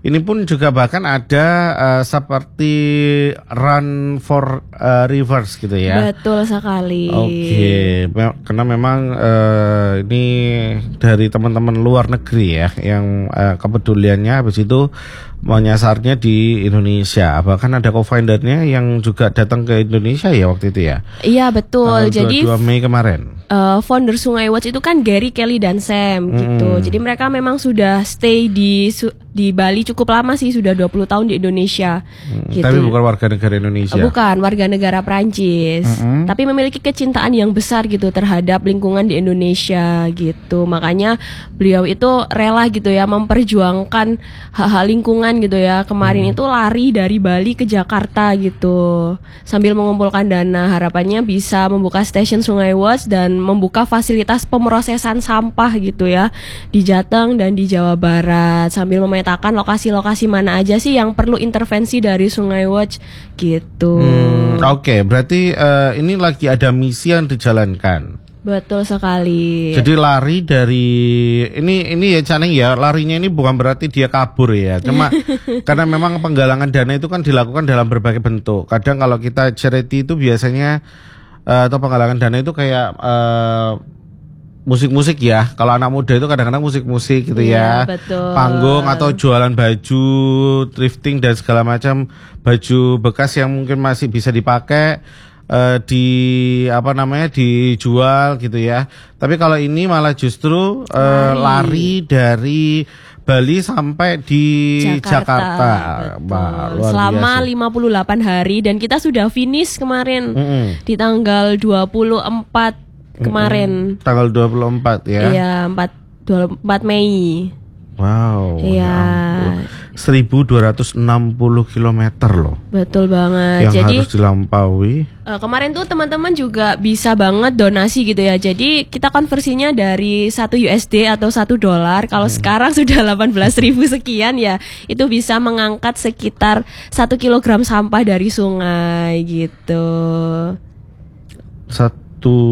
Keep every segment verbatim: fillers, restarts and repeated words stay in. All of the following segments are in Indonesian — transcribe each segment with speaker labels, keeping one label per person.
Speaker 1: Ini pun juga bahkan ada uh, seperti run for uh, rivers gitu ya.
Speaker 2: Betul sekali.
Speaker 1: Oke, me- karena memang uh, ini dari teman-teman luar negeri ya yang uh, kepeduliannya habis itu menyasarnya di Indonesia. Bahkan ada co-foundernya yang juga datang ke Indonesia ya waktu itu ya.
Speaker 2: Iya betul.
Speaker 1: Tanggal
Speaker 2: Jadi
Speaker 1: dua puluh dua Mei kemarin.
Speaker 2: Uh, founder Sungai Watch itu kan Gary, Kelly, dan Sam gitu.
Speaker 1: Hmm.
Speaker 2: Jadi mereka memang sudah stay di di Bali cukup lama sih, sudah dua puluh tahun di Indonesia.
Speaker 1: Hmm,
Speaker 2: gitu.
Speaker 1: Tapi bukan warga negara Indonesia.
Speaker 2: Bukan warga negara Prancis.
Speaker 1: Hmm.
Speaker 2: Tapi memiliki kecintaan yang besar gitu terhadap lingkungan di Indonesia gitu. Makanya beliau itu rela gitu ya memperjuangkan hal-hal lingkungan gitu ya. Kemarin hmm. itu lari dari Bali ke Jakarta gitu. Sambil mengumpulkan dana, harapannya bisa membuka stasiun Sungai Watch dan membuka fasilitas pemrosesan sampah gitu ya di Jateng dan di Jawa Barat, sambil memetakan lokasi-lokasi mana aja sih yang perlu intervensi dari Sungai Watch gitu.
Speaker 1: Hmm, Oke, okay. Berarti uh, ini lagi ada misi yang dijalankan.
Speaker 2: Betul sekali.
Speaker 1: Jadi lari dari ini ini ya Caneng ya, larinya ini bukan berarti dia kabur ya. Cuma karena memang penggalangan dana itu kan dilakukan dalam berbagai bentuk. Kadang kalau kita charity itu biasanya Uh, atau penggalangan dana itu kayak uh, musik-musik ya. Kalau anak muda itu kadang-kadang musik-musik gitu
Speaker 2: ya,
Speaker 1: ya.
Speaker 2: Betul.
Speaker 1: Panggung atau jualan baju, thrifting dan segala macam baju bekas yang mungkin masih bisa dipakai uh, di apa namanya dijual gitu ya. Tapi kalau ini malah justru uh, lari. lari dari Bali sampai di Jakarta, Jakarta.
Speaker 2: Bah, selama biasa. lima puluh delapan hari dan kita sudah finish kemarin mm-hmm. di tanggal dua puluh empat kemarin.
Speaker 1: Mm-hmm. Tanggal dua puluh empat ya.
Speaker 2: Iya, empat dua puluh empat Mei.
Speaker 1: Wow.
Speaker 2: Iya.
Speaker 1: seribu dua ratus enam puluh kilometer loh.
Speaker 2: Betul banget.
Speaker 1: Yang
Speaker 2: Jadi
Speaker 1: harus dilampaui.
Speaker 2: Uh, kemarin tuh teman-teman juga bisa banget donasi gitu ya. Jadi kita konversinya dari satu U S D atau satu dolar. Kalau hmm. sekarang sudah delapan belas ribu sekian ya, itu bisa mengangkat sekitar satu kilogram sampah dari sungai gitu.
Speaker 1: Satu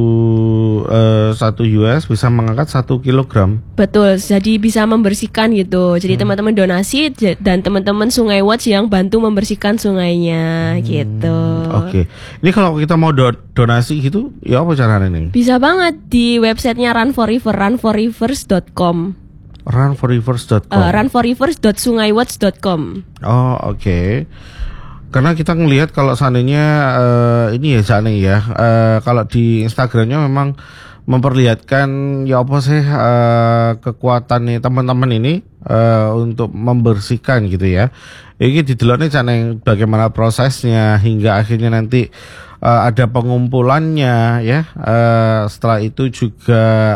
Speaker 1: uh, satu U S bisa mengangkat satu kilogram.
Speaker 2: Betul, jadi bisa membersihkan gitu. Jadi hmm. teman-teman donasi dan teman-teman Sungai Watch yang bantu membersihkan sungainya hmm. gitu.
Speaker 1: Oke, okay. Ini kalau kita mau do- donasi gitu, ya apa caranya nih?
Speaker 2: Bisa banget di websitenya Run for River, run for rivers dot com.
Speaker 1: run for rivers dot com.
Speaker 2: Uh, run for rivers dot sungaiwatch dot com.
Speaker 1: Oh, oke. Okay. Karena kita ngelihat kalau seandainya uh, ini ya seandainya ya, uh, kalau di Instagramnya memang memperlihatkan ya apa sih uh, kekuatan nih teman-teman ini uh, untuk membersihkan gitu ya. Ini dideloknya Caneng bagaimana prosesnya hingga akhirnya nanti uh, ada pengumpulannya ya. Uh, setelah itu juga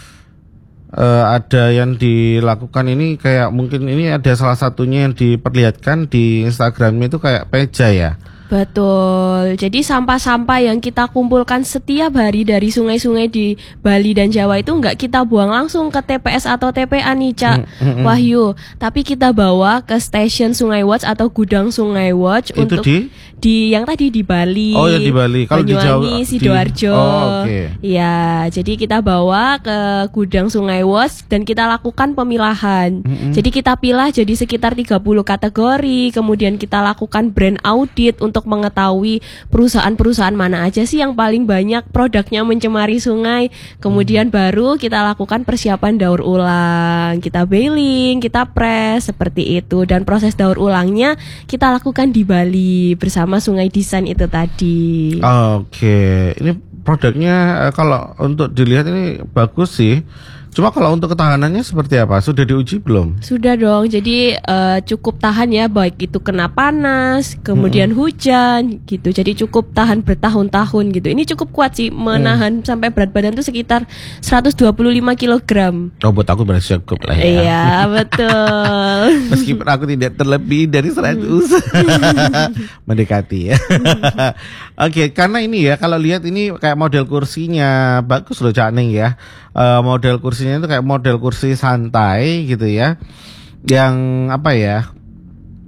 Speaker 1: Uh, ada yang dilakukan ini kayak mungkin ini ada salah satunya yang diperlihatkan di Instagram itu kayak Peja ya.
Speaker 2: Betul. Jadi sampah-sampah yang kita kumpulkan setiap hari dari sungai-sungai di Bali dan Jawa itu enggak kita buang langsung ke T P S atau T P A nih, Cak mm, mm, mm. Wahyu, tapi kita bawa ke stasiun Sungai Watch atau gudang Sungai Watch itu untuk
Speaker 1: di
Speaker 2: di yang tadi di Bali.
Speaker 1: Oh ya di Bali. Kalau di Jawa
Speaker 2: Sidoarjo.
Speaker 1: Oh, oke. Okay.
Speaker 2: Ya, jadi kita bawa ke gudang Sungai Watch dan kita lakukan pemilahan. Mm-hmm. Jadi kita pilah jadi sekitar tiga puluh kategori, kemudian kita lakukan brand audit untuk untuk mengetahui perusahaan-perusahaan mana aja sih yang paling banyak produknya mencemari sungai. Kemudian hmm. baru kita lakukan persiapan daur ulang, kita baling, kita press seperti itu. Dan proses daur ulangnya kita lakukan di Bali bersama Sungai Desain itu tadi.
Speaker 1: Oke, ini produknya kalau untuk dilihat ini bagus sih. Cuma kalau untuk ketahanannya seperti apa? Sudah diuji belum?
Speaker 2: Sudah dong. Jadi uh, cukup tahan ya, baik itu kena panas, kemudian hmm. hujan gitu. Jadi cukup tahan bertahun-tahun gitu. Ini cukup kuat sih, menahan hmm. sampai berat badan tuh sekitar seratus dua puluh lima kilogram.
Speaker 1: Oh, buat aku berarti cukup lah ya.
Speaker 2: Iya, betul.
Speaker 1: Meskipun aku tidak terlebih dari seratus. Mendekati ya. Oke, okay, karena ini ya kalau lihat ini kayak model kursinya bagus loh Cak Ning ya. Uh, model kursinya itu kayak model kursi santai gitu ya, yang apa ya,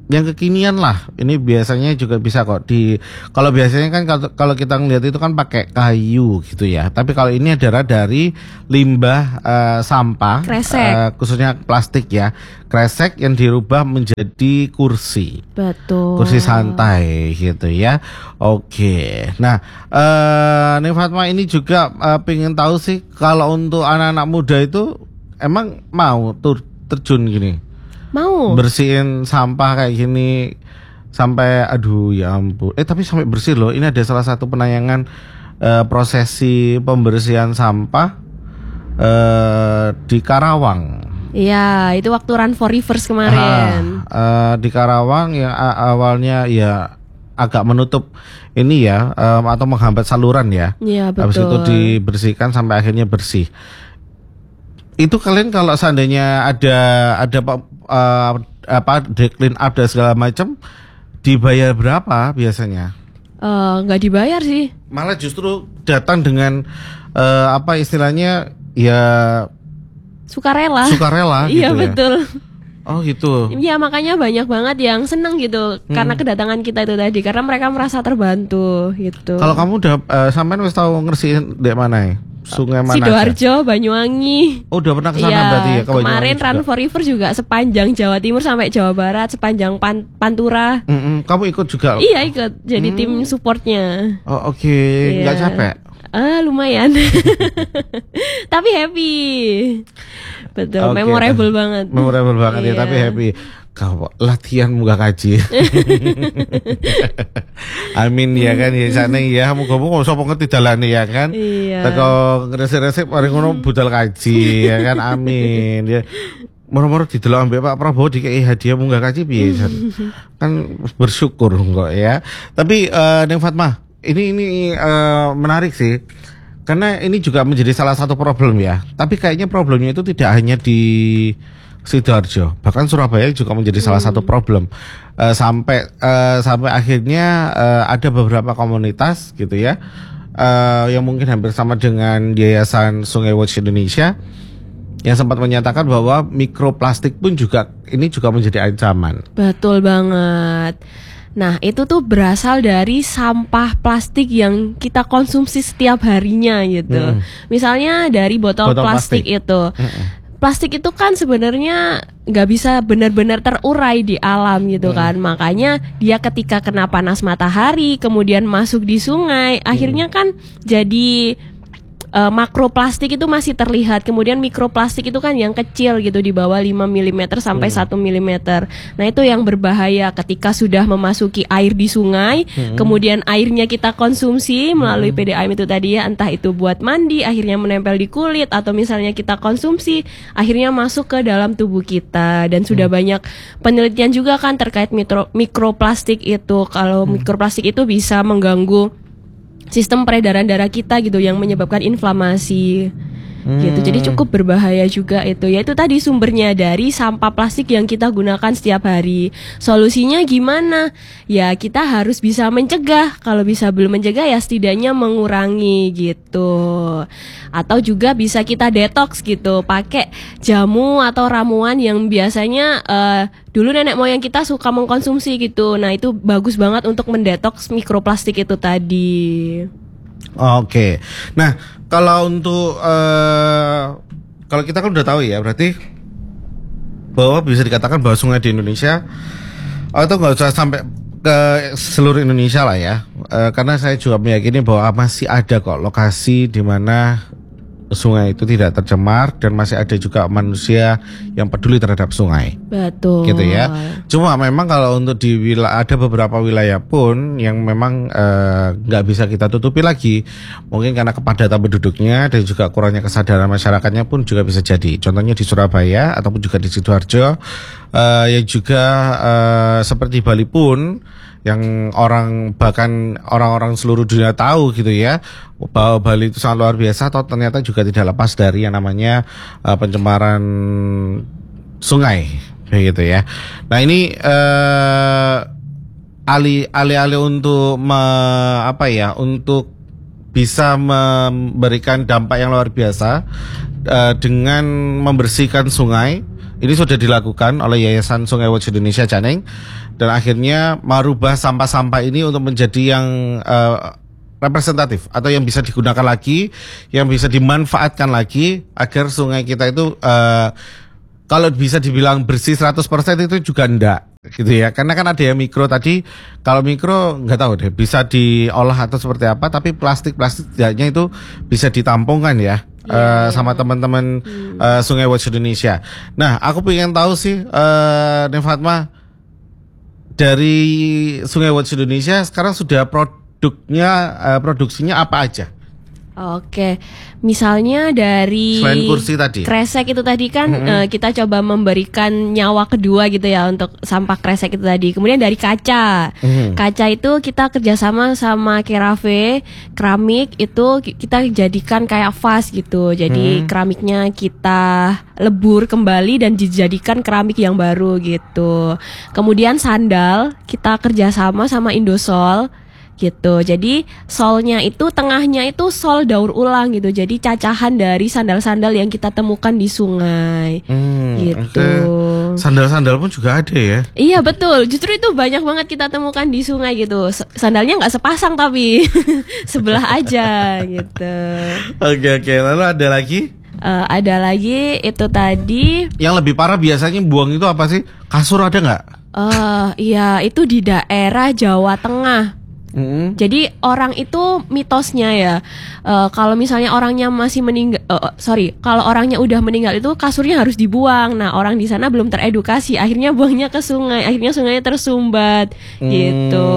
Speaker 1: yang kekinian lah. Ini biasanya juga bisa kok di, kalau biasanya kan kalau, kalau kita ngelihat itu kan pakai kayu gitu ya. Tapi kalau ini adalah dari limbah uh, sampah,
Speaker 2: Kresek.
Speaker 1: uh, khususnya plastik ya, kresek yang dirubah menjadi kursi.
Speaker 2: Betul.
Speaker 1: Kursi santai gitu ya. Oke. Nah, uh, nih Fatma ini juga uh, pengen tahu sih kalau untuk anak-anak muda itu emang mau tur terjun gini.
Speaker 2: Mau
Speaker 1: Bersihin sampah kayak gini sampai aduh ya ampun. Eh tapi sampai bersih loh. Ini ada salah satu penayangan uh, prosesi pembersihan sampah uh, di Karawang.
Speaker 2: Iya, itu waktu Run for Rivers kemarin.
Speaker 1: Ah, uh, di Karawang yang a- awalnya ya agak menutup ini ya um, atau menghambat saluran ya.
Speaker 2: Iya, betul.
Speaker 1: Habis itu dibersihkan sampai akhirnya bersih. Itu kalian kalau seandainya ada ada uh, apa clean up dan segala macam dibayar berapa biasanya?
Speaker 2: Eh, nggak dibayar sih.
Speaker 1: Malah justru datang dengan uh, apa istilahnya ya
Speaker 2: Sukarela.
Speaker 1: sukarela gitu
Speaker 2: Iya,
Speaker 1: ya.
Speaker 2: betul.
Speaker 1: Oh gitu.
Speaker 2: Iya, makanya banyak banget yang seneng gitu
Speaker 1: Hmm.
Speaker 2: karena kedatangan kita itu tadi, karena mereka merasa terbantu gitu.
Speaker 1: Kalau kamu udah uh, sampean wis tahu ngersihin di mana ya? Sungai mana? aja?
Speaker 2: Sidoarjo, Banyuwangi.
Speaker 1: Oh, udah pernah ke sana
Speaker 2: Iya,
Speaker 1: berarti ya ke
Speaker 2: kemarin
Speaker 1: Banyuwangi
Speaker 2: Run
Speaker 1: juga?
Speaker 2: for River juga sepanjang Jawa Timur sampai Jawa Barat, sepanjang Pan- Pantura.
Speaker 1: Mm-mm, kamu ikut juga?
Speaker 2: Iya, ikut jadi
Speaker 1: Hmm.
Speaker 2: tim supportnya.
Speaker 1: Oh oke,
Speaker 2: Iya.
Speaker 1: nggak capek?
Speaker 2: Ah, lumayan. Tapi happy. Betul,
Speaker 1: Oke,
Speaker 2: memorable banget.
Speaker 1: Memorable banget ya,
Speaker 2: Iya.
Speaker 1: tapi happy. Kau latihan muka kaji. Amin ya kan ya sana ya, muga-muga sapa ngerti dalane ya kan.
Speaker 2: Iya.
Speaker 1: Teko resep-resep paling ngono budal kaji ya kan. Amin ya. Moro-moro didelok ambek Pak Prabowo dikei hadiah munggah kaji piye Jan? Kan bersyukur kok ya. Tapi eh Neng Fatma, ini ini eh, menarik sih. Karena ini juga menjadi salah satu problem ya. Tapi kayaknya problemnya itu tidak hanya di Sidoarjo, bahkan Surabaya juga menjadi salah satu problem. Eh, sampai eh, sampai akhirnya eh, ada beberapa komunitas gitu ya, eh, yang mungkin hampir sama dengan Yayasan Sungai Watch Indonesia, yang sempat menyatakan bahwa mikroplastik pun juga ini juga menjadi ancaman.
Speaker 2: Betul banget. Nah, itu tuh berasal dari sampah plastik yang kita konsumsi setiap harinya gitu.
Speaker 1: Hmm.
Speaker 2: Misalnya dari botol,
Speaker 1: Botol
Speaker 2: plastik,
Speaker 1: plastik.
Speaker 2: itu. Plastik itu kan sebenarnya nggak bisa benar-benar terurai di alam gitu kan. Makanya dia ketika kena panas matahari, kemudian masuk di sungai, akhirnya kan jadi Uh, makroplastik itu masih terlihat. Kemudian mikroplastik itu kan yang kecil gitu, di bawah lima milimeter sampai satu milimeter. Nah, itu yang berbahaya ketika sudah memasuki air di sungai. Kemudian airnya kita konsumsi melalui P D A M itu tadi ya, entah itu buat mandi, akhirnya menempel di kulit, atau misalnya kita konsumsi akhirnya masuk ke dalam tubuh kita. Dan sudah banyak penelitian juga kan terkait mikro, mikroplastik itu. Kalau mikroplastik itu bisa mengganggu sistem peredaran darah kita gitu, yang menyebabkan inflamasi gitu. Jadi cukup berbahaya juga itu. Yaitu tadi sumbernya dari sampah plastik yang kita gunakan setiap hari. Solusinya gimana? Ya kita harus bisa mencegah. Kalau bisa belum mencegah ya setidaknya mengurangi gitu. Atau juga bisa kita detox gitu, pakai jamu atau ramuan yang biasanya uh, dulu nenek moyang kita suka mengkonsumsi gitu. Nah, itu bagus banget untuk mendetoks mikroplastik itu tadi.
Speaker 1: Oke. Nah, kalau untuk uh, kalau kita kan udah tahu ya, berarti bahwa bisa dikatakan bahwa sungai di Indonesia atau nggak usah sampai ke seluruh Indonesia lah ya, uh, karena saya juga meyakini bahwa masih ada kok lokasi di mana sungai itu tidak tercemar dan masih ada juga manusia yang peduli terhadap sungai.
Speaker 2: Betul.
Speaker 1: Gitu ya. Cuma memang kalau untuk di wilayah, ada beberapa wilayah pun yang memang nggak uh, bisa kita tutupi lagi, mungkin karena kepadatan penduduknya dan juga kurangnya kesadaran masyarakatnya pun juga bisa jadi. Contohnya di Surabaya ataupun juga di Sidoarjo, uh, yang juga uh, seperti Bali pun, yang orang bahkan orang-orang seluruh dunia tahu gitu ya, bahwa Bali itu sangat luar biasa, atau ternyata juga tidak lepas dari yang namanya uh, pencemaran sungai begitu ya. Nah ini uh, alih-alih untuk me, apa ya untuk bisa memberikan dampak yang luar biasa uh, dengan membersihkan sungai Ini sudah dilakukan oleh Yayasan Sungai Watch Indonesia Caneng, dan akhirnya merubah sampah-sampah ini untuk menjadi yang uh, representatif atau yang bisa digunakan lagi, yang bisa dimanfaatkan lagi agar sungai kita itu uh, kalau bisa dibilang bersih seratus persen itu juga enggak gitu ya. Karena kan ada yang mikro tadi, kalau mikro nggak tahu deh bisa diolah atau seperti apa, tapi plastik-plastik tidaknya itu bisa ditampungkan ya. Uh, sama teman-teman hmm. uh, Sungai Watch Indonesia. Nah, aku pengen tahu sih, uh, Neng Fatma, dari Sungai Watch Indonesia sekarang sudah produknya, uh, produksinya apa aja?
Speaker 2: Oke, misalnya dari
Speaker 1: selain kursi tadi,
Speaker 2: kresek itu tadi kan
Speaker 1: mm-hmm.
Speaker 2: uh, kita coba memberikan nyawa kedua gitu ya untuk sampah kresek itu tadi. Kemudian dari kaca, mm-hmm. kaca itu kita kerjasama sama Kerave, keramik itu kita jadikan kayak vas gitu. Jadi mm-hmm. keramiknya kita lebur kembali dan dijadikan keramik yang baru gitu. Kemudian sandal kita kerjasama sama Indosol gitu. Jadi solnya itu tengahnya itu sol daur ulang gitu. Jadi cacahan dari sandal-sandal yang kita temukan di sungai. Hmm, gitu.
Speaker 1: Okay. Sandal-sandal pun juga ada ya?
Speaker 2: Iya betul. Justru itu banyak banget kita temukan di sungai gitu. Sandalnya nggak sepasang tapi sebelah aja gitu.
Speaker 1: Oke okay, oke. Okay. Lalu ada lagi?
Speaker 2: Uh, ada lagi itu tadi.
Speaker 1: Yang lebih parah biasanya buang itu apa sih? Kasur ada nggak?
Speaker 2: Uh, iya itu di daerah Jawa Tengah. Mm-hmm. Jadi orang itu mitosnya ya, uh, kalau misalnya orangnya masih meninggal, uh, sorry, kalau orangnya udah meninggal itu kasurnya harus dibuang. Nah orang di sana belum teredukasi, akhirnya buangnya ke sungai, akhirnya sungainya tersumbat, mm. gitu.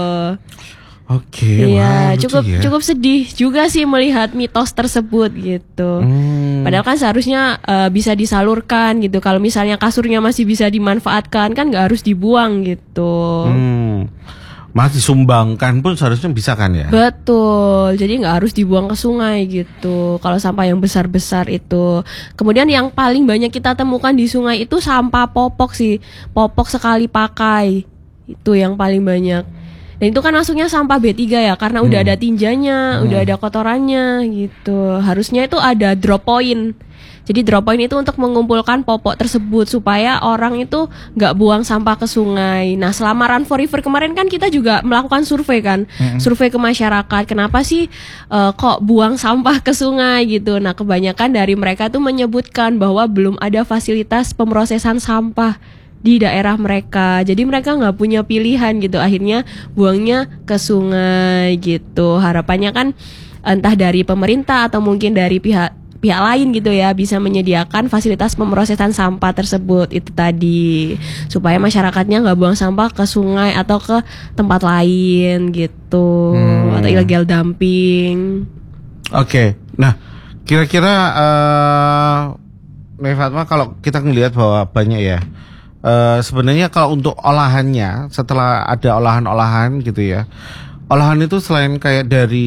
Speaker 1: Oke,
Speaker 2: okay, ya
Speaker 1: wah,
Speaker 2: cukup
Speaker 1: ya.
Speaker 2: cukup sedih juga sih melihat mitos tersebut gitu. Mm. Padahal kan seharusnya uh, bisa disalurkan gitu. Kalau misalnya kasurnya masih bisa dimanfaatkan kan nggak harus dibuang gitu. Mm.
Speaker 1: Masih disumbangkan pun seharusnya bisa kan ya?
Speaker 2: Betul, jadi nggak harus dibuang ke sungai gitu. Kalau sampah yang besar-besar itu. Kemudian yang paling banyak kita temukan di sungai itu sampah popok sih, popok sekali pakai itu yang paling banyak. Dan itu kan masuknya sampah B tiga ya, karena hmm. udah ada tinjanya, hmm. udah ada kotorannya gitu. Harusnya itu ada drop point. Jadi drop point itu untuk mengumpulkan popok tersebut supaya orang itu nggak buang sampah ke sungai. Nah selama Run for River kemarin kan kita juga melakukan survei kan, mm-hmm. survei ke masyarakat. Kenapa sih uh, kok buang sampah ke sungai gitu? Nah kebanyakan dari mereka tuh menyebutkan bahwa belum ada fasilitas pemrosesan sampah di daerah mereka. Jadi mereka nggak punya pilihan gitu. Akhirnya buangnya ke sungai gitu. Harapannya kan entah dari pemerintah atau mungkin dari pihak pihak lain gitu ya bisa menyediakan fasilitas pemrosesan sampah tersebut itu tadi supaya masyarakatnya nggak buang sampah ke sungai atau ke tempat lain gitu hmm. atau illegal dumping.
Speaker 1: Oke, okay. Nah kira-kira uh, Neng Fatma kalau kita ngelihat bahwa banyak ya uh, sebenarnya kalau untuk olahannya setelah ada olahan-olahan gitu ya, olahan itu selain kayak dari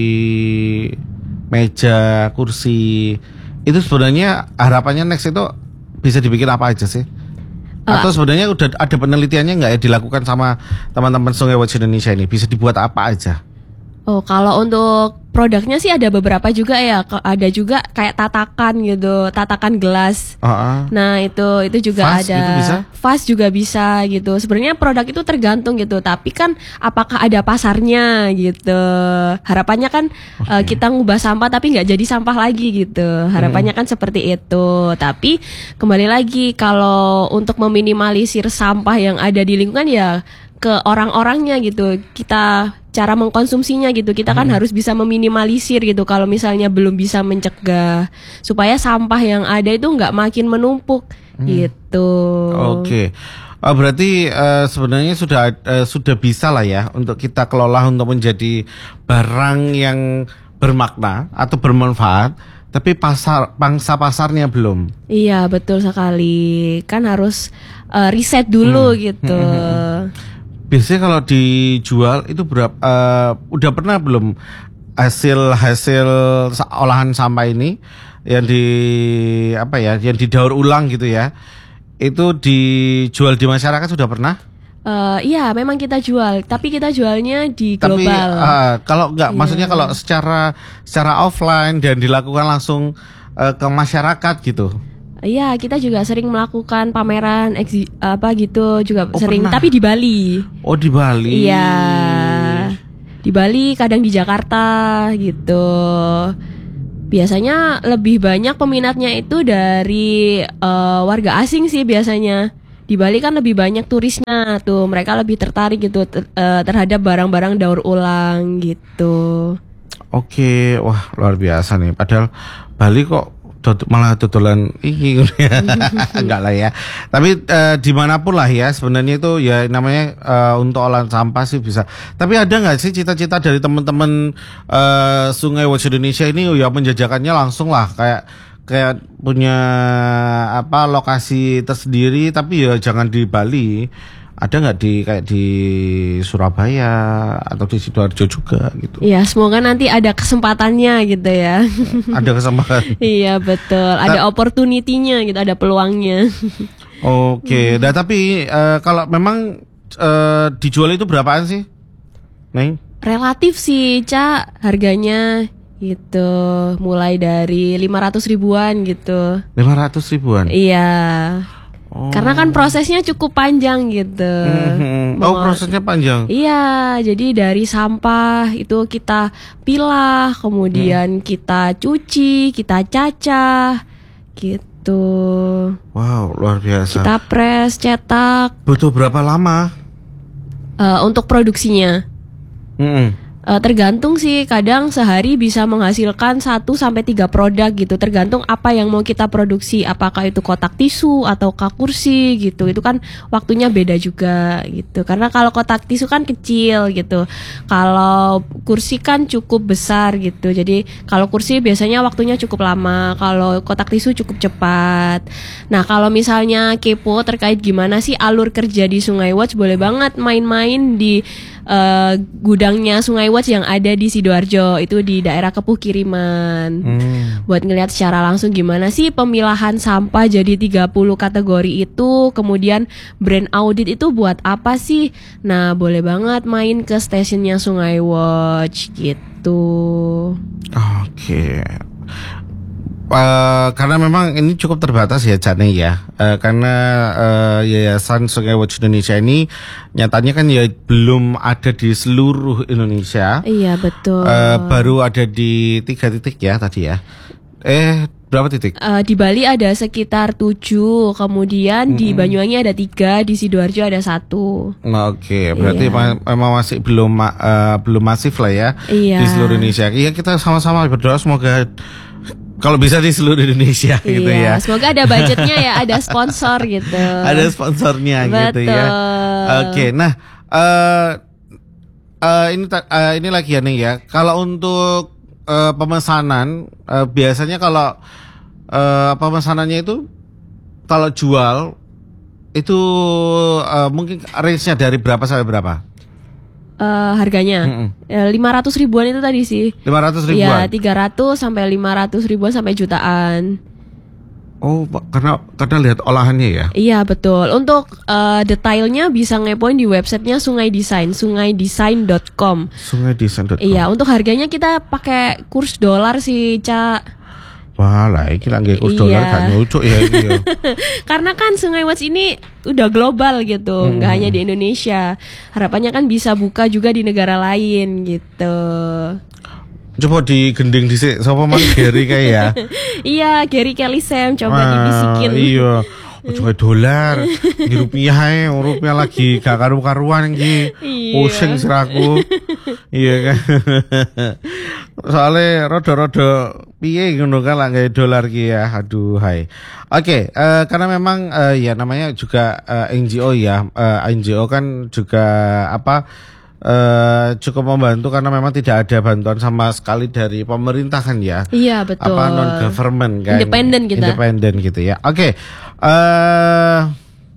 Speaker 1: meja, kursi, itu sebenarnya harapannya next itu bisa dibikin apa aja sih? Atau sebenarnya udah ada penelitiannya nggak ya dilakukan sama teman-teman Sungai Watch Indonesia ini? Bisa dibuat apa aja?
Speaker 2: Oh, kalau untuk produknya sih ada beberapa juga ya. Ada juga kayak tatakan gitu, tatakan gelas. Uh-uh. Nah itu itu juga vas, ada. Itu bisa? Vas juga bisa gitu. Sebenarnya produk itu tergantung gitu. Tapi kan apakah ada pasarnya gitu. Harapannya kan okay. uh, kita ngubah sampah tapi nggak jadi sampah lagi gitu. Harapannya hmm. kan seperti itu. Tapi kembali lagi kalau untuk meminimalisir sampah yang ada di lingkungan ya ke orang-orangnya gitu. Kita cara mengkonsumsinya gitu. Kita kan hmm. harus bisa meminimalisir gitu kalau misalnya belum bisa mencegah supaya sampah yang ada itu nggak makin menumpuk hmm. gitu.
Speaker 1: Oke. Okay. Uh, berarti uh, sebenarnya sudah uh, sudah bisa lah ya untuk kita kelola untuk menjadi barang yang bermakna atau bermanfaat. Tapi pasar pangsa pasarnya belum. Iya
Speaker 2: betul sekali. Kan harus uh, riset dulu hmm. gitu. Hmm, hmm, hmm.
Speaker 1: Biasanya kalau dijual itu berapa? Uh, udah pernah belum hasil hasil olahan sampah ini yang di apa ya? Yang didaur ulang gitu ya? Itu dijual di masyarakat sudah pernah?
Speaker 2: Uh, iya, memang kita jual. Tapi kita jualnya di global.
Speaker 1: Tapi uh, kalau enggak, yeah. maksudnya kalau secara secara offline dan dilakukan langsung uh, ke masyarakat gitu.
Speaker 2: Iya, kita juga sering melakukan pameran eksi, apa gitu juga
Speaker 1: Oh,
Speaker 2: sering,
Speaker 1: pernah?
Speaker 2: tapi di Bali.
Speaker 1: Oh, di Bali.
Speaker 2: Iya, di Bali, kadang di Jakarta gitu. Biasanya lebih banyak peminatnya itu dari eh, warga asing sih biasanya. Di Bali kan lebih banyak turisnya tuh, mereka lebih tertarik gitu ter- eh, terhadap barang-barang daur ulang gitu.
Speaker 1: Oke, wah luar biasa nih. Padahal Bali kok dod- malah dodolan iki gitu ya. Enggak lah ya. Tapi eh, dimanapun lah ya sebenarnya itu ya namanya eh, untuk olahan sampah sih bisa. Tapi ada nggak sih cita-cita dari teman-teman eh, Sungai Watch Indonesia ini ya menjajakannya langsung lah kayak kayak punya apa lokasi tersendiri tapi ya jangan di Bali. Ada nggak di kayak di Surabaya atau di Sidoarjo juga gitu?
Speaker 2: Iya, semoga nanti ada kesempatannya gitu ya.
Speaker 1: Ada kesempatan.
Speaker 2: Iya betul, ada opportunity-nya gitu, ada peluangnya.
Speaker 1: Oke, nah tapi eh, kalau memang eh, dijual itu berapaan sih, Neng?
Speaker 2: Relatif sih, Ca, harganya gitu, mulai dari lima ratus ribuan gitu.
Speaker 1: lima ratus ribuan.
Speaker 2: Iya.
Speaker 1: Oh.
Speaker 2: Karena kan prosesnya cukup panjang gitu.
Speaker 1: Mhm. Oh, prosesnya panjang.
Speaker 2: Iya, jadi dari sampah itu kita pilah, kemudian kita cuci, kita cacah, gitu.
Speaker 1: Wow, luar biasa.
Speaker 2: Kita press, cetak.
Speaker 1: Butuh berapa lama?
Speaker 2: Eh, untuk produksinya,
Speaker 1: Mhm.
Speaker 2: Eh, tergantung sih. Kadang sehari bisa menghasilkan satu sampai tiga produk gitu. Tergantung apa yang mau kita produksi. Apakah itu kotak tisu atau kursi gitu. Itu kan waktunya beda juga gitu. Karena kalau kotak tisu kan kecil gitu. Kalau kursi kan cukup besar gitu. Jadi kalau kursi biasanya waktunya cukup lama. Kalau kotak tisu cukup cepat. Nah kalau misalnya kepo terkait gimana sih alur kerja di Sungai Watch, boleh banget main-main di uh, gudangnya Sungai Watch yang ada di Sidoarjo, itu di daerah Kepuh Kiriman.
Speaker 1: Hmm.
Speaker 2: Buat ngeliat secara langsung gimana sih pemilahan sampah jadi tiga puluh kategori itu, kemudian brand audit itu buat apa sih? Nah, boleh banget main ke stasiunnya Sungai Watch gitu.
Speaker 1: Oke. Uh, karena memang ini cukup terbatas ya Jane ya, uh, karena uh, Yayasan Sungai Watch Indonesia ini nyatanya kan ya belum ada di seluruh Indonesia.
Speaker 2: Iya betul.
Speaker 1: Uh, baru ada di tiga titik ya tadi ya. Eh berapa titik?
Speaker 2: Uh, di Bali ada sekitar tujuh, kemudian mm-hmm. di Banyuwangi ada tiga, di Sidoarjo ada satu.
Speaker 1: Nah, Oke, okay. Berarti
Speaker 2: iya.
Speaker 1: ma- memang masih belum uh, belum masif lah ya
Speaker 2: iya.
Speaker 1: di seluruh Indonesia. Iya kita sama-sama berdoa semoga kalau bisa di seluruh Indonesia
Speaker 2: iya,
Speaker 1: gitu ya.
Speaker 2: Semoga ada budgetnya ya, ada sponsor gitu.
Speaker 1: Ada sponsornya gitu ya. Oke, okay, nah uh, uh, ini uh, ini lagi ya nih ya. Kalau untuk uh, pemesanan uh, biasanya kalau uh, pemesanannya itu kalau jual itu uh, mungkin range-nya dari berapa sampai berapa?
Speaker 2: Uh, harganya lima ratus ribuan itu tadi sih.
Speaker 1: Lima ratus ribuan.
Speaker 2: Iya, tiga ratus sampai lima ratus ribuan sampai jutaan.
Speaker 1: Oh, karena karena lihat olahannya ya.
Speaker 2: Iya betul. Untuk uh, detailnya bisa ngepoin di websitenya Sungai Design, sungai design dot com.
Speaker 1: sungai design dot com.
Speaker 2: Iya, untuk harganya kita pakai kurs dolar sih, Ca.
Speaker 1: Wah lah, ini lagi kurs
Speaker 2: iya.
Speaker 1: dolar kan nyucuk ya ini ya.
Speaker 2: Karena kan Sungai Watch ini udah global gitu, hmm. nggak hanya di Indonesia. Harapannya kan bisa buka juga di negara lain gitu.
Speaker 1: Coba digending dhisik sapa Mas Gary kayak ya.
Speaker 2: Iya, Gary Kelly Sam coba
Speaker 1: ah,
Speaker 2: dibisikin.
Speaker 1: Iya. Cuma dolar, di rupiah ya, rupiah lagi gak karu-karuan iki. Pusing siraku. Iya kan. Soalnya rodo-rodo piye ngono kan lah kayak dolar ki ya. Aduh hai. Oke, okay, uh, karena memang uh, ya namanya juga uh, N G O ya. Uh, N G O kan juga apa Uh, cukup membantu karena memang tidak ada bantuan sama sekali dari pemerintah kan ya.
Speaker 2: Iya betul.
Speaker 1: Apa non government kan.
Speaker 2: Independen kita.
Speaker 1: Independen gitu ya. Oke. Okay. Uh,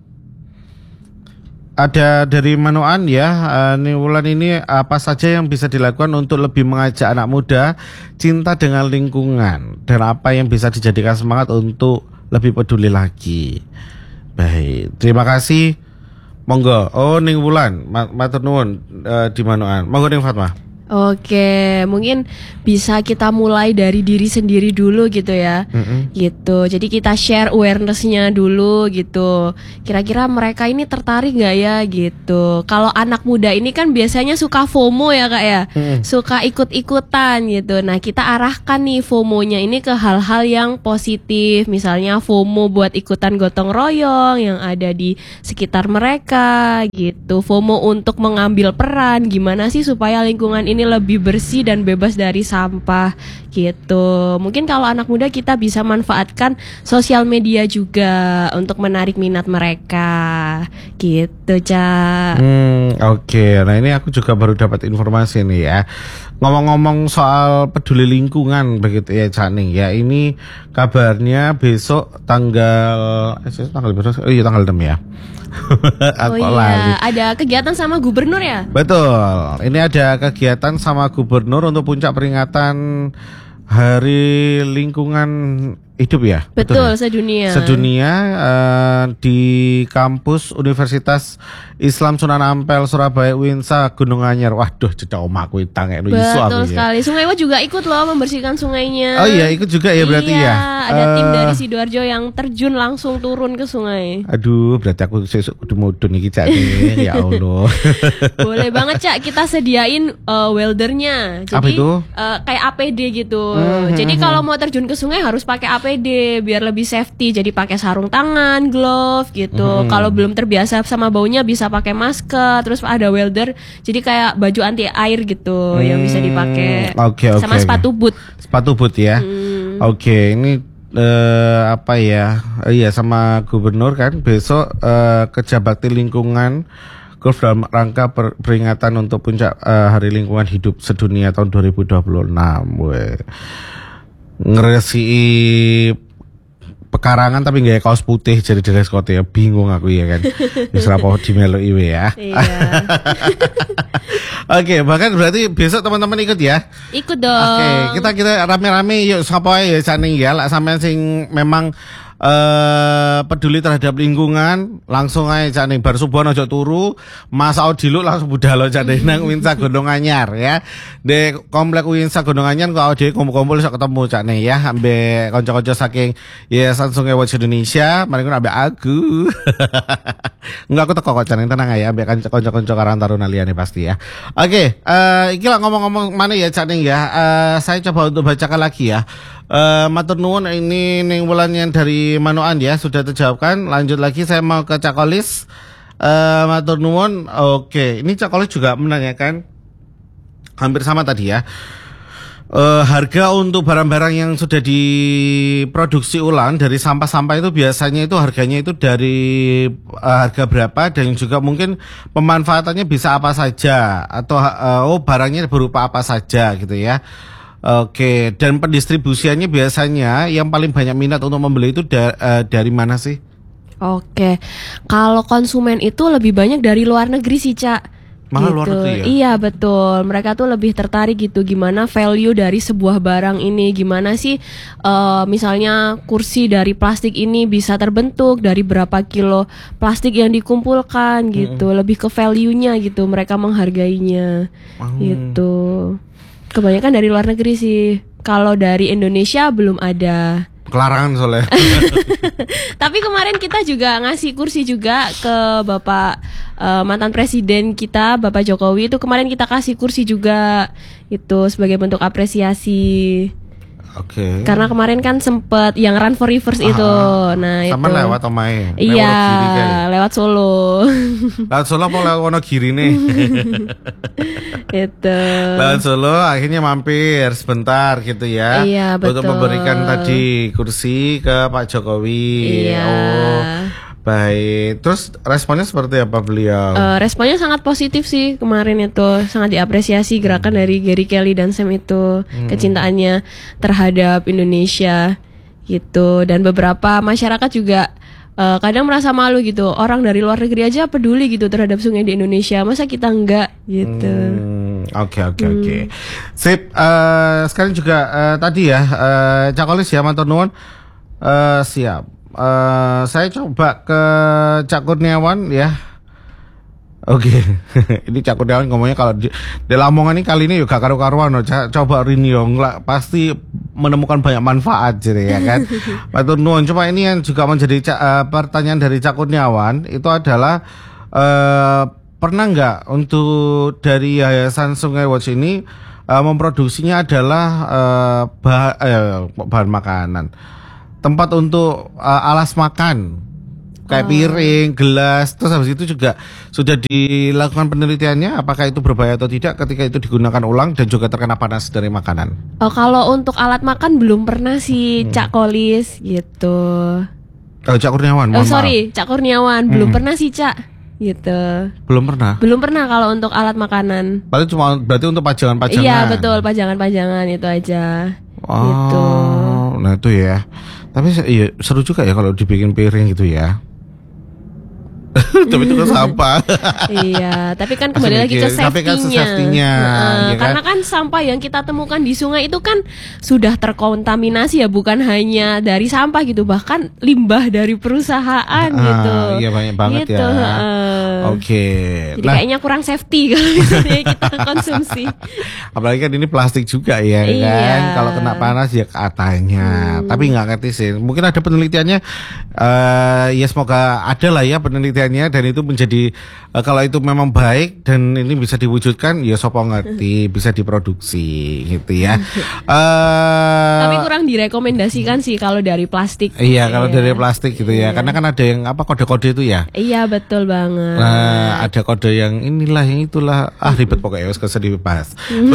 Speaker 1: ada dari Manoan ya. Uh, nih Wulan ini apa saja yang bisa dilakukan untuk lebih mengajak anak muda cinta dengan lingkungan dan apa yang bisa dijadikan semangat untuk lebih peduli lagi. Baik. Terima kasih. Monggo, oh ning Wulan, matur nuwun uh, di Manoan. Monggo ning Fatma.
Speaker 2: Oke, mungkin bisa kita mulai dari diri sendiri dulu gitu ya,
Speaker 1: Mm-mm.
Speaker 2: gitu. Jadi kita share awareness-nya dulu gitu. Kira-kira mereka ini tertarik nggak ya gitu. Kalau anak muda ini kan biasanya suka FOMO ya kak ya,
Speaker 1: Mm-mm.
Speaker 2: suka ikut-ikutan gitu. Nah kita arahkan nih FOMO-nya ini ke hal-hal yang positif. Misalnya FOMO buat ikutan gotong royong yang ada di sekitar mereka gitu. FOMO untuk mengambil peran. Gimana sih supaya lingkungan ini lebih bersih dan bebas dari sampah gitu. Mungkin kalau anak muda kita bisa manfaatkan sosial media juga untuk menarik minat mereka gitu, Cak.
Speaker 1: Hmm, oke. Nah ini aku juga baru dapat informasi nih ya. Ngomong-ngomong soal peduli lingkungan begitu ya Caning ya. Ini kabarnya besok tanggal eh, tanggal berapa? Oh iya tanggal enam ya.
Speaker 2: Oh
Speaker 1: Aku
Speaker 2: iya,
Speaker 1: lali.
Speaker 2: ada kegiatan sama gubernur ya?
Speaker 1: Betul. Ini ada kegiatan sama gubernur untuk puncak peringatan Hari Lingkungan Hidup ya.
Speaker 2: Betul,
Speaker 1: ya?
Speaker 2: sedunia.
Speaker 1: Sedunia eh, di kampus Universitas Islam Sunan Ampel Surabaya U I N S A Gunung Anyar. Waduh, cedak omaku tangek isu
Speaker 2: Betul
Speaker 1: aku ya.
Speaker 2: sekali. Sungai Wa juga ikut loh membersihkan sungainya.
Speaker 1: Oh iya, ikut juga ya berarti
Speaker 2: iya,
Speaker 1: ya.
Speaker 2: ada tim
Speaker 1: Eh,
Speaker 2: dari Sidoarjo yang terjun langsung turun ke sungai.
Speaker 1: Aduh, berarti aku sesuk kudu mudun iki Cak nih. Ya Allah.
Speaker 2: Boleh banget Cak, kita sediain uh, weldernya. Jadi
Speaker 1: Apa itu?
Speaker 2: uh, kayak A P D gitu.
Speaker 1: Hmm,
Speaker 2: Jadi
Speaker 1: hmm,
Speaker 2: kalau mau terjun ke sungai harus pakai A P D biar lebih safety. Jadi pakai sarung tangan, glove gitu.
Speaker 1: Hmm.
Speaker 2: Kalau belum terbiasa sama baunya bisa pakai masker. Terus ada welder. Jadi kayak baju anti air gitu yang bisa dipakai.
Speaker 1: Oke, oke,
Speaker 2: Sama
Speaker 1: oke.
Speaker 2: sepatu boot.
Speaker 1: Sepatu boot ya.
Speaker 2: Hmm.
Speaker 1: Oke, ini eh, apa ya? Eh, Iya sama gubernur kan besok eh, kerja bakti lingkungan golf dalam rangka per- peringatan untuk puncak eh, Hari Lingkungan Hidup Sedunia tahun dua ribu dua puluh enam. Weh. Ngeresi pekarangan tapi nggak kaos putih jadi dress code ya, bingung aku ya kan. Wis ra apa di melu iwe ya.
Speaker 2: Iya.
Speaker 1: Oke, bahkan berarti besok teman-teman ikut ya.
Speaker 2: Ikut dong.
Speaker 1: Oke, kita kita rame-rame yuk sapa ya Caning ya, lak sampean sing memang eh peduli terhadap lingkungan, langsung aja Caning bar subuhan aja turu, Mas Audiluk langsung budal Caning nang U I N S A Gunung Anyar ya. Di komplek U I N S A Gunung Anyar kok dhewe kumpul-kumpul iso ketemu Caning ya, ambek kanca-kanca saking Yayasan Sungai Watch Indonesia, mari ngono ambek aku. Enggak aku teko kok Caning, tenang aja ambek kanca-kanca Karang Taruna liyane pasti ya. Oke, eh iki lah ngomong-ngomong mana ya Caning ya. Eh saya coba untuk bacakan lagi ya. Eh matur nuwun ini ning wulan yang dari Manoan ya sudah terjawabkan. Lanjut lagi saya mau ke Cakolis. Eh matur nuwun. Oke, ini Cakolis juga menanyakan hampir sama tadi ya. Eh harga untuk barang-barang yang sudah diproduksi ulang dari sampah-sampah itu biasanya itu harganya itu dari eh, harga berapa dan juga mungkin pemanfaatannya bisa apa saja atau eh, oh barangnya berupa apa saja gitu ya. Oke, dan pendistribusiannya biasanya yang paling banyak minat untuk membeli itu da- eh, dari mana sih?
Speaker 2: Oke, kalau konsumen itu lebih banyak dari luar negeri sih, Cak.
Speaker 1: Malah
Speaker 2: Gitu.
Speaker 1: luar negeri ya?
Speaker 2: Iya betul, mereka tuh lebih tertarik gitu gimana value dari sebuah barang ini, gimana sih eh, misalnya kursi dari plastik ini bisa terbentuk dari berapa kilo plastik yang dikumpulkan gitu, lebih ke value-nya gitu, mereka menghargainya
Speaker 1: Hmm.
Speaker 2: gitu. Kebanyakan dari luar negeri sih. Kalau dari Indonesia belum ada.
Speaker 1: Kelarangan soalnya.
Speaker 2: Tapi kemarin kita juga ngasih kursi juga ke Bapak eh, mantan presiden kita, Bapak Jokowi itu kemarin kita kasih kursi juga itu sebagai bentuk apresiasi.
Speaker 1: Oke.
Speaker 2: Karena kemarin kan sempet yang Run for Rivers itu. Nah,
Speaker 1: Sama
Speaker 2: itu.
Speaker 1: lewat omae.
Speaker 2: Iya,
Speaker 1: Lewat kiri kayak.
Speaker 2: lewat Solo.
Speaker 1: Lewat Solo apa lewat Wonogiri nih?
Speaker 2: Itu.
Speaker 1: Lewat Solo akhirnya mampir sebentar gitu ya.
Speaker 2: Iya,
Speaker 1: Untuk
Speaker 2: betul.
Speaker 1: memberikan tadi kursi ke Pak Jokowi.
Speaker 2: Iya.
Speaker 1: Oh. Baik. Terus responnya seperti apa beliau?
Speaker 2: Eh, responnya sangat positif sih kemarin itu, sangat diapresiasi gerakan dari Gary Kelly dan Sam itu, kecintaannya terhadap Indonesia gitu, dan beberapa masyarakat juga eh, kadang merasa malu gitu, orang dari luar negeri aja peduli gitu terhadap sungai di Indonesia, masa kita enggak gitu.
Speaker 1: Hmm, Oke oke oke. Sip. eh, sekarang juga eh, tadi ya eh, Cakolis ya matur nuwun. Eh, siap. Eh, saya coba ke Cak Kurniawan ya. Oke, ini Cak Kurniawan ngomongnya kalau di, di Lamongan ini kali ini juga karu-karuan, no. Coba Riniong lah, pasti menemukan banyak manfaat jadi ya kan. Matur nuwun. Cuma ini yang juga menjadi uh, pertanyaan dari Cak Kurniawan itu adalah uh, pernah nggak untuk dari Yayasan Sungai Watch ini uh, memproduksinya adalah uh, bah, uh, bahan makanan, tempat untuk uh, alas makan. Kayak piring, gelas, terus habis itu juga sudah dilakukan penelitiannya apakah itu berbahaya atau tidak ketika itu digunakan ulang dan juga terkena panas dari makanan.
Speaker 2: Oh, kalau untuk alat makan belum pernah sih, hmm. Cak Kolis gitu.
Speaker 1: Kalau Cak Kurniawan,
Speaker 2: oh sorry, maaf. Cak Kurniawan hmm. belum pernah sih Cak, gitu.
Speaker 1: Belum pernah.
Speaker 2: Belum pernah kalau untuk alat makanan.
Speaker 1: Berarti cuma berarti untuk pajangan-pajangan.
Speaker 2: Iya betul, pajangan-pajangan itu aja.
Speaker 1: Oh,
Speaker 2: gitu.
Speaker 1: Nah itu ya. Tapi iya, seru juga ya kalau dibikin piring gitu ya. Tapi itu kan sampah.
Speaker 2: Iya, tapi kan kembali lagi ke safety-nya.
Speaker 1: Tapi kan safety-nya,
Speaker 2: nah,
Speaker 1: ya kan?
Speaker 2: Karena kan sampah yang kita temukan di sungai itu kan sudah terkontaminasi ya, bukan hanya dari sampah gitu, bahkan limbah dari perusahaan ah, gitu.
Speaker 1: Iya banyak banget
Speaker 2: gitu,
Speaker 1: ya.
Speaker 2: Uh,
Speaker 1: Oke. Okay.
Speaker 2: Jadi nah, kayaknya kurang safety kalau misalnya kita konsumsi. Apalagi
Speaker 1: kan ini plastik juga ya
Speaker 2: iya.
Speaker 1: kan. Kalau kena panas ya katanya. Hmm. Tapi nggak ngerti sih. Mungkin ada penelitiannya. Uh, ya semoga ada lah ya penelitian dan itu menjadi uh, kalau itu memang baik dan ini bisa diwujudkan ya sopo ngerti bisa diproduksi gitu ya. uh,
Speaker 2: Tapi kurang direkomendasikan sih kalau dari plastik.
Speaker 1: Iya kalau iya. dari plastik gitu ya. Iya. Karena kan ada yang apa kode-kode itu ya.
Speaker 2: Iya betul banget.
Speaker 1: Nah, ada kode yang inilah yang itulah ah ribet pokoknya wes kesel dibahas.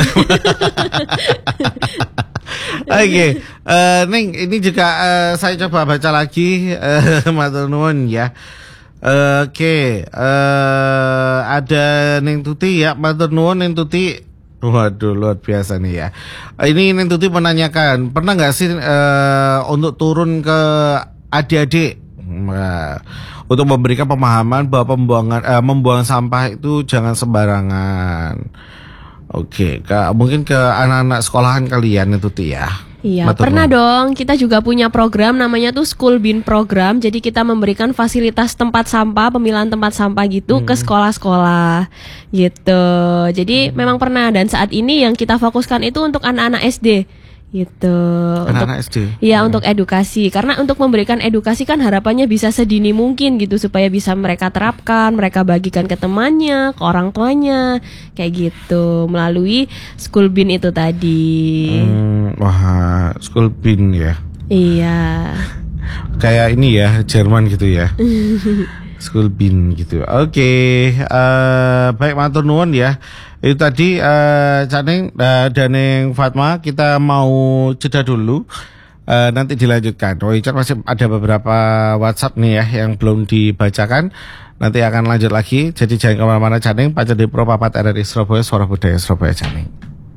Speaker 1: Oke, okay. uh, Ning ini juga uh, saya coba baca lagi uh, matur nuwun ya. Oke, okay. uh, ada Neng Tuti ya, matur nuwun Neng Tuti. Waduh, luar biasa nih ya. Ini Neng Tuti menanyakan, pernah nggak sih uh, untuk turun ke adik-adik nah, untuk memberikan pemahaman bahwa pembuangan uh, membuang sampah itu jangan sembarangan. Oke, okay. Mungkin ke anak-anak sekolahan kalian Neng Tuti ya.
Speaker 2: Iya,
Speaker 1: Matur
Speaker 2: pernah
Speaker 1: nuwun.
Speaker 2: dong. Kita juga punya program namanya tuh School Bin Program. Jadi kita memberikan fasilitas tempat sampah, pemilahan tempat sampah gitu hmm. ke sekolah-sekolah gitu. Jadi hmm. memang pernah dan saat ini yang kita fokuskan itu untuk anak-anak S D gitu.
Speaker 1: Anak-anak S D.
Speaker 2: Iya,
Speaker 1: hmm.
Speaker 2: untuk edukasi. Karena untuk memberikan edukasi kan harapannya bisa sedini mungkin gitu supaya bisa mereka terapkan, mereka bagikan ke temannya, ke orang tuanya, kayak gitu melalui School Bin itu tadi.
Speaker 1: Hmm, wah, School Bin ya.
Speaker 2: Iya.
Speaker 1: Kayak ini ya, Jerman gitu ya. School Bin gitu. Oke, okay. uh, baik matur nuwun ya. Itu tadi uh, Caneng uh, dan Neng Fatma kita mau jeda dulu. Uh, nanti dilanjutkan. Oh, Richard masih ada beberapa WhatsApp nih ya yang belum dibacakan. Nanti akan lanjut lagi. Jadi jangan kemana-mana Caneng. Pak Cedi Pro Papat R R I Surabaya, Suara Budaya Surabaya Caneng.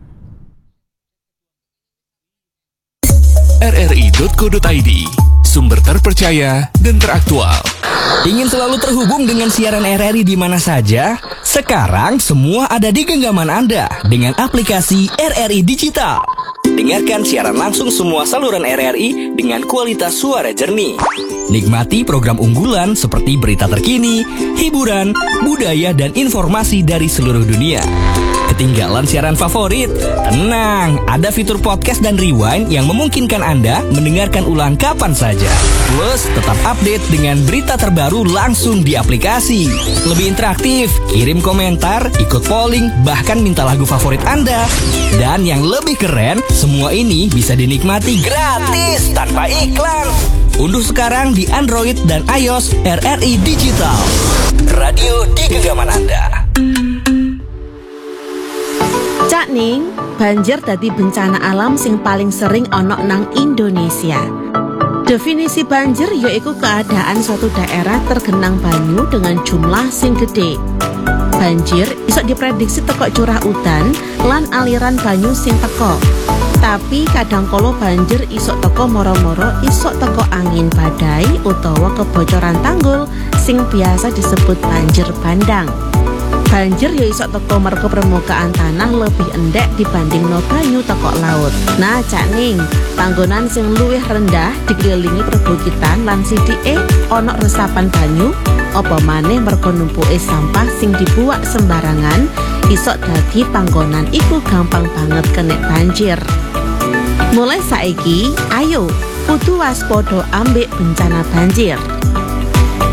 Speaker 3: r r i dot co dot i d Sumber terpercaya dan teraktual.
Speaker 4: Ingin selalu terhubung dengan siaran R R I di mana saja? Sekarang semua ada di genggaman Anda dengan aplikasi R R I Digital. Dengarkan siaran langsung semua saluran R R I dengan kualitas suara jernih. Nikmati program unggulan seperti berita terkini, hiburan, budaya, dan informasi dari seluruh dunia. Ketinggalan siaran favorit? Tenang, ada fitur podcast dan rewind yang memungkinkan Anda mendengarkan ulang kapan saja. Plus, tetap update dengan berita terbaru langsung di aplikasi. Lebih interaktif, kirim komentar, ikut polling, bahkan minta lagu favorit Anda. Dan yang lebih keren, semua ini bisa dinikmati gratis tanpa iklan. Unduh sekarang di Android dan iOS R R I Digital. Radio di genggaman Anda.
Speaker 5: Cak Ning, banjir dadi bencana alam sing paling sering ana nang Indonesia. Definisi banjir yaiku keadaan suatu daerah tergenang banyu dengan jumlah sing gede. Banjir iso diprediksi teko curah udan lan aliran banyu sing teko. Tapi kadang kala banjir iso teko moro-moro, iso teko angin badai utawa kebocoran tanggul sing biasa disebut banjir bandang. Banjir ya iso teko mergo permukaan tanah lebih endek dibanding no banyu teko laut. Nah, Cak Ning, panggonan sing luwih rendah dikelilingi perbukitan lan sithike ana resapan banyu, apa maneh mergo numpuke sampah sing dibuak sembarangan, iso dadi panggonan iku gampang banget kena banjir. Mulai saiki, ayo kudu waspada ambek bencana banjir.